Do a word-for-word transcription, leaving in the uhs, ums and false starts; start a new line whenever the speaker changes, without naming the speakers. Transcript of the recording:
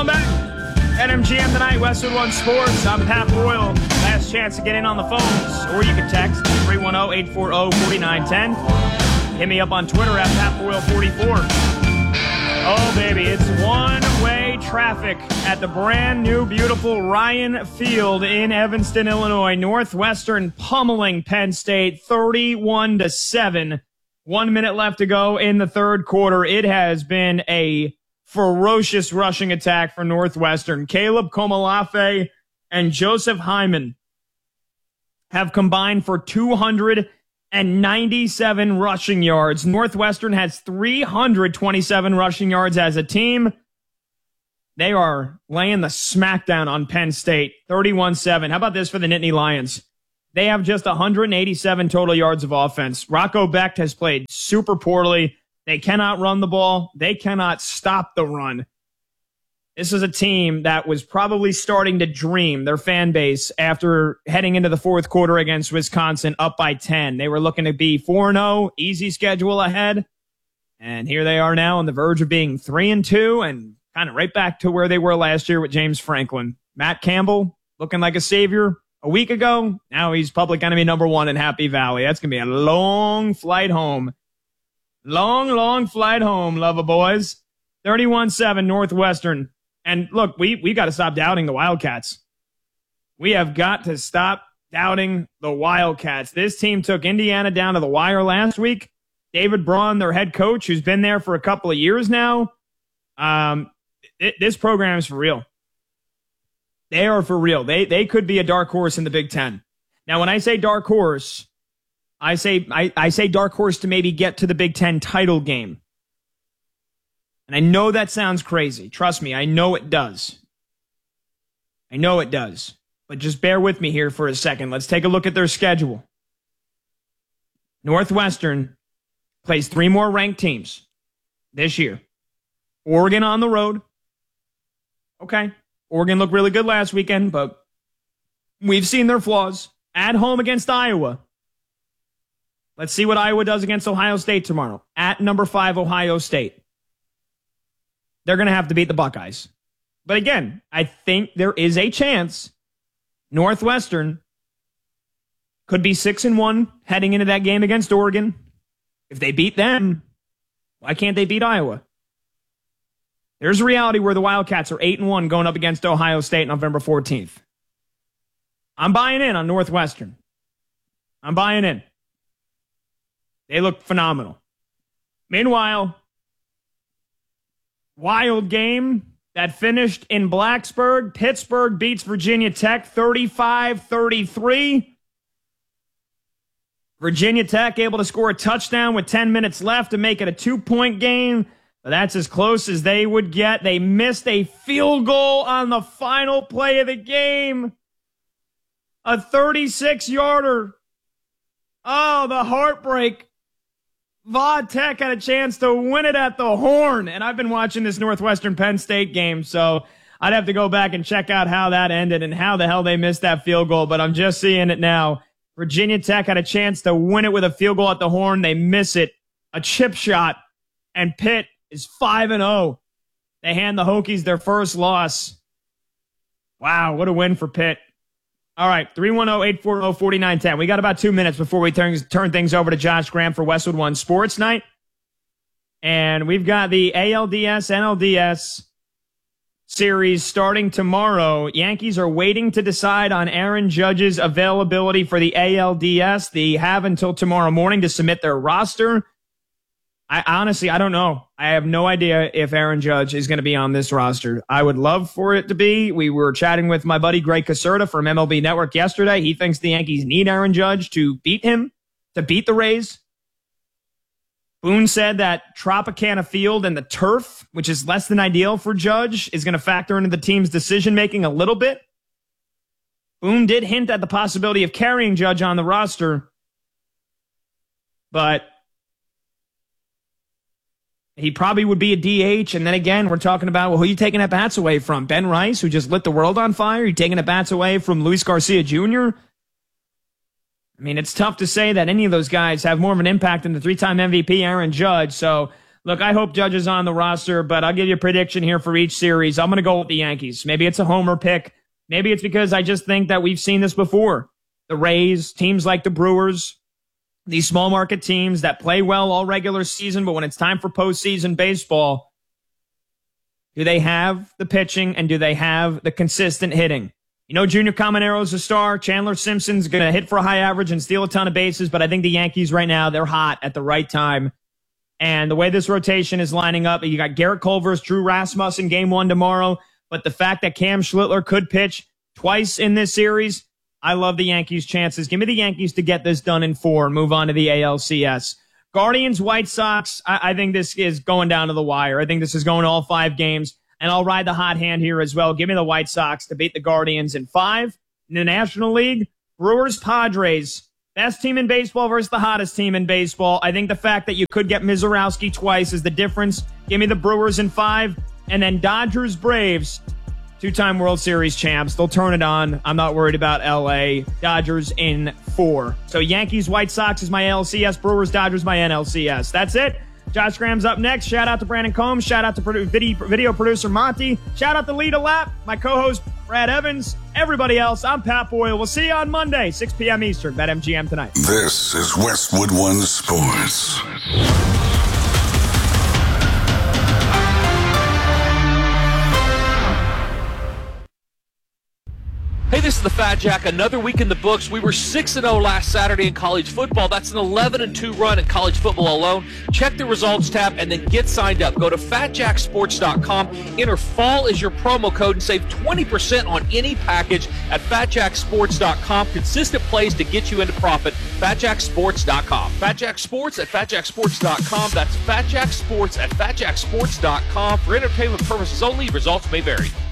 At M G M tonight, Westwood One Sports. I'm Pat Boyle. Last chance to get in on the phones, or you can text three one zero, eight four zero, four nine one zero. Hit me up on Twitter at Pat Boyle forty-four. Oh, baby, it's one-way traffic at the brand-new, beautiful Ryan Field in Evanston, Illinois. Northwestern pummeling Penn State thirty-one to seven. One minute left to go in the third quarter. It has been a ferocious rushing attack for Northwestern. Caleb Komolafe and Joseph Hyman have combined for two hundred ninety-seven rushing yards. Northwestern has three hundred twenty-seven rushing yards as a team. They are laying the smackdown on Penn State, thirty-one seven. How about this for the Nittany Lions? They have just one hundred eighty-seven total yards of offense. Rocco Becht has played super poorly. They cannot run the ball. They cannot stop the run. This is a team that was probably starting to dream, their fan base, after heading into the fourth quarter against Wisconsin up by ten. They were looking to be four and oh, easy schedule ahead. And here they are now on the verge of being three and two and kind of right back to where they were last year with James Franklin. Matt Campbell looking like a savior a week ago. Now he's public enemy number one in Happy Valley. That's going to be a long flight home. Long, long flight home, lover boys. thirty-one seven Northwestern. And look, we, we got to stop doubting the Wildcats. We have got to stop doubting the Wildcats. This team took Indiana down to the wire last week. David Braun, their head coach, who's been there for a couple of years now. Um, it, this program is for real. They are for real. They, they could be a dark horse in the Big Ten. Now, when I say dark horse, I say I, I say dark horse to maybe get to the Big Ten title game. And I know that sounds crazy. Trust me, I know it does. I know it does. But just bear with me here for a second. Let's take a look at their schedule. Northwestern plays three more ranked teams this year. Oregon on the road. Okay. Oregon looked really good last weekend, but we've seen their flaws. At home against Iowa. Let's see what Iowa does against Ohio State tomorrow. At number five, Ohio State. They're going to have to beat the Buckeyes. But again, I think there is a chance Northwestern could be six and one heading into that game against Oregon. If they beat them, why can't they beat Iowa? There's a reality where the Wildcats are eight and one going up against Ohio State November fourteenth. I'm buying in on Northwestern. I'm buying in. They look phenomenal. Meanwhile, wild game that finished in Blacksburg. Pittsburgh beats Virginia Tech thirty-five thirty-three. Virginia Tech able to score a touchdown with ten minutes left to make it a two-point game. But that's as close as they would get. They missed a field goal on the final play of the game. A thirty-six-yarder. Oh, the heartbreak. Va Tech had a chance to win it at the Horn. And I've been watching this Northwestern Penn State game, so I'd have to go back and check out how that ended and how the hell they missed that field goal. But I'm just seeing it now. Virginia Tech had a chance to win it with a field goal at the Horn. They miss it. A chip shot. And Pitt is five and oh. They hand the Hokies their first loss. Wow, what a win for Pitt. All right, three one zero, eight four zero, four nine one zero. We got about two minutes before we turn, turn things over to Josh Graham for Westwood One Sports Night. And we've got the A L D S, N L D S series starting tomorrow. Yankees are waiting to decide on Aaron Judge's availability for the A L D S. They have until tomorrow morning to submit their roster. I honestly, I don't know. I have no idea if Aaron Judge is going to be on this roster. I would love for it to be. We were chatting with my buddy Greg Caserta from M L B Network yesterday. He thinks the Yankees need Aaron Judge to beat him, to beat the Rays. Boone said that Tropicana Field and the turf, which is less than ideal for Judge, is going to factor into the team's decision-making a little bit. Boone did hint at the possibility of carrying Judge on the roster, but he probably would be a D H. And then again, we're talking about, well, who are you taking at bats away from? Ben Rice, who just lit the world on fire? Are you taking at bats away from Luis Garcia Junior? I mean, it's tough to say that any of those guys have more of an impact than the three-time M V P Aaron Judge. So Look, I hope Judge is on the roster, but I'll give you a prediction here for each series. I'm going to go with the Yankees. Maybe it's a homer pick. Maybe it's because I just think that we've seen this before. The Rays, teams like the Brewers, these small market teams that play well all regular season, but when it's time for postseason baseball, do they have the pitching and do they have the consistent hitting? You know, Junior Camaro's a star. Chandler Simpson's going to hit for a high average and steal a ton of bases, but I think the Yankees right now, they're hot at the right time. And the way this rotation is lining up, you got Garrett Culver's Drew Rasmussen game one tomorrow, but the fact that Cam Schlittler could pitch twice in this series, I love the Yankees' chances. Give me the Yankees to get this done in four and move on to the A L C S. Guardians, White Sox, I, I think this is going down to the wire. I think this is going to all five games, and I'll ride the hot hand here as well. Give me the White Sox to beat the Guardians in five. In the National League, Brewers, Padres. Best team in baseball versus the hottest team in baseball. I think the fact that you could get Mizorowski twice is the difference. Give me the Brewers in five. And then Dodgers, Braves. Two-time World Series champs. They'll turn it on. I'm not worried about L A. Dodgers in four. So Yankees, White Sox is my A L C S. Brewers, Dodgers, my N L C S. That's it. Josh Graham's up next. Shout out to Brandon Combs. Shout out to produ- video, video producer Monty. Shout out to Lita Lapp, my co-host Brad Evans. Everybody else, I'm Pat Boyle. We'll see you on Monday, six p.m. Eastern. BetMGM tonight.
This is Westwood One Sports.
Hey, this is the Fat Jack. Another week in the books. We were six and oh last Saturday in college football. That's an eleven and two run in college football alone. Check the results tab and then get signed up. Go to fat jack sports dot com. Enter fall as your promo code and save twenty percent on any package at fat jack sports dot com. Consistent plays to get you into profit. fat jack sports dot com. Fat Jack Sports at fat jack sports dot com. That's Fat Jack Sports at fat jack sports dot com. For entertainment purposes only, results may vary.